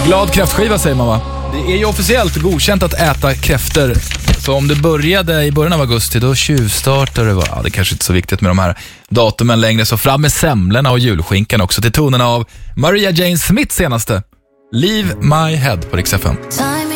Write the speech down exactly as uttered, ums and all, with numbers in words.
Glad kräftskiva säger man, va? Det är ju officiellt godkänt att äta kräfter. Så om du började i början av augusti, då tjuvstartade det. Va? Ja, det är kanske inte så viktigt med de här datumen längre. Så fram med semlorna och julskinkan också till tonerna av Maria Jane Smith senaste Leave My Head på Rix F M.